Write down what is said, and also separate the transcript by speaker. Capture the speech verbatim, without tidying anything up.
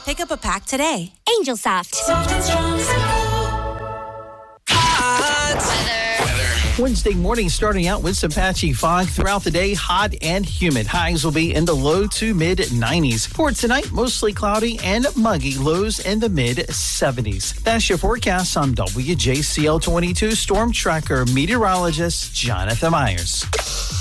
Speaker 1: Pick up a pack today.
Speaker 2: Angel Soft.
Speaker 3: Soft and strong.
Speaker 4: Wednesday morning starting out with some patchy fog. Throughout the day, hot and humid. Highs will be in the low to mid nineties. For tonight, mostly cloudy and muggy. Lows in the mid seventies. That's your forecast. I'm W J C L twenty-two Storm Tracker meteorologist Jonathan Myers.